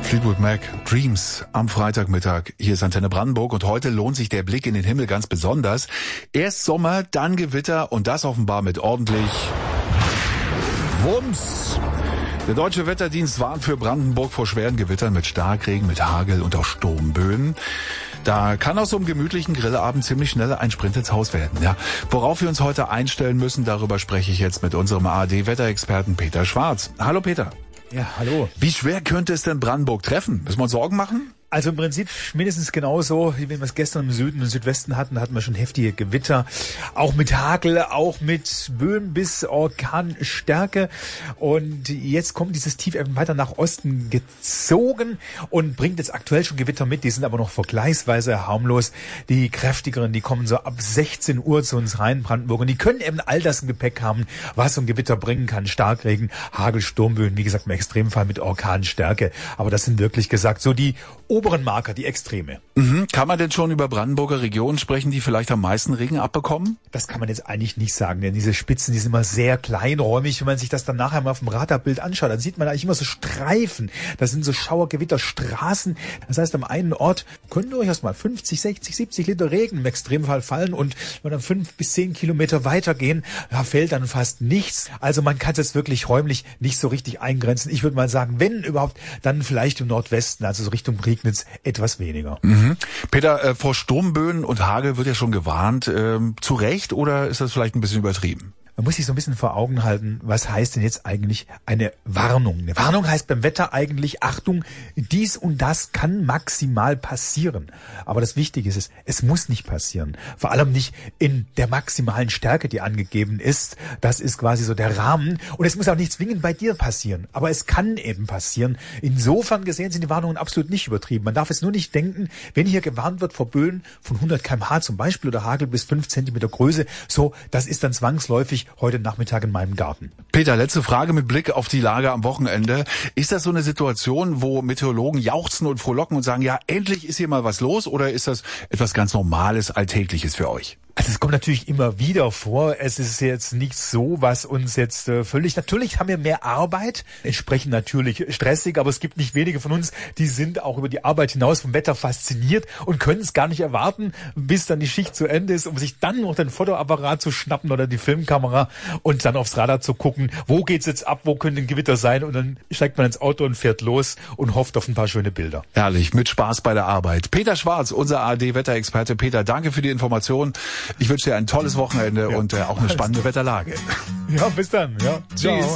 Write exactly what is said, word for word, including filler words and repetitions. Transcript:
Fleetwood Mac, Dreams am Freitagmittag. Hier ist Antenne Brandenburg und heute lohnt sich der Blick in den Himmel ganz besonders. Erst Sommer, dann Gewitter und das offenbar mit ordentlich Wumms. Der Deutsche Wetterdienst warnt für Brandenburg vor schweren Gewittern mit Starkregen, mit Hagel und auch Sturmböen. Da kann aus so einem gemütlichen Grillabend ziemlich schnell ein Sprint ins Haus werden. Ja, worauf wir uns heute einstellen müssen, darüber spreche ich jetzt mit unserem A R D-Wetterexperten Peter Schwarz. Hallo Peter. Ja, hallo. Wie schwer könnte es denn Brandenburg treffen? Müssen wir uns Sorgen machen? Also im Prinzip mindestens genauso, wie wir es gestern im Süden und Südwesten hatten, da hatten wir schon heftige Gewitter, auch mit Hagel, auch mit Böen bis Orkanstärke. Und jetzt kommt dieses Tief eben weiter nach Osten gezogen und bringt jetzt aktuell schon Gewitter mit. Die sind aber noch vergleichsweise harmlos. Die kräftigeren, die kommen so ab sechzehn Uhr zu uns rein, Brandenburg. Und die können eben all das im Gepäck haben, was so ein Gewitter bringen kann. Starkregen, Hagel, Sturmböen, wie gesagt im Extremfall mit Orkanstärke. Aber das sind wirklich gesagt so die oberen Marker, die Extreme. Mhm. Kann man denn schon über Brandenburger Regionen sprechen, die vielleicht am meisten Regen abbekommen? Das kann man jetzt eigentlich nicht sagen, denn diese Spitzen, die sind immer sehr kleinräumig. Wenn man sich das dann nachher mal auf dem Radarbild anschaut, dann sieht man eigentlich immer so Streifen. Das sind so Schauergewitterstraßen. Das heißt, am einen Ort können durchaus mal fünfzig, sechzig, siebzig Liter Regen im Extremfall fallen und wenn wir dann fünf bis zehn Kilometer weitergehen, da fällt dann fast nichts. Also man kann es jetzt wirklich räumlich nicht so richtig eingrenzen. Ich würde mal sagen, wenn überhaupt, dann vielleicht im Nordwesten, also so Richtung Prignitz, etwas weniger. Mhm. Peter, äh, vor Sturmböen und Hagel wird ja schon gewarnt. Ähm, zu Recht oder ist das vielleicht ein bisschen übertrieben? Man muss sich so ein bisschen vor Augen halten, was heißt denn jetzt eigentlich eine Warnung? Eine Warnung heißt beim Wetter eigentlich, Achtung, dies und das kann maximal passieren. Aber das Wichtige ist, es muss nicht passieren. Vor allem nicht in der maximalen Stärke, die angegeben ist. Das ist quasi so der Rahmen. Und es muss auch nicht zwingend bei dir passieren. Aber es kann eben passieren. Insofern gesehen sind die Warnungen absolut nicht übertrieben. Man darf es nur nicht denken, wenn hier gewarnt wird vor Böen von hundert Kilometer pro Stunde zum Beispiel oder Hagel bis fünf Zentimeter Größe, so, das ist dann zwangsläufig heute Nachmittag in meinem Garten. Peter, letzte Frage mit Blick auf die Lage am Wochenende. Ist das so eine Situation, wo Meteorologen jauchzen und frohlocken und sagen, ja, endlich ist hier mal was los, oder ist das etwas ganz Normales, Alltägliches für euch? Also es kommt natürlich immer wieder vor. Es ist jetzt nicht so, was uns jetzt äh, völlig... Natürlich haben wir mehr Arbeit, entsprechend natürlich stressig, aber es gibt nicht wenige von uns, die sind auch über die Arbeit hinaus vom Wetter fasziniert und können es gar nicht erwarten, bis dann die Schicht zu Ende ist, um sich dann noch den Fotoapparat zu schnappen oder die Filmkamera und dann aufs Radar zu gucken, wo geht's jetzt ab, wo können denn Gewitter sein, und dann steigt man ins Auto und fährt los und hofft auf ein paar schöne Bilder. Herrlich, mit Spaß bei der Arbeit. Peter Schwarz, unser A R D-Wetterexperte. Peter, danke für die Information. Ich wünsche dir ein tolles Wochenende ja, und äh, auch eine spannende Wetterlage. Ja, bis dann. Ja. Tschüss.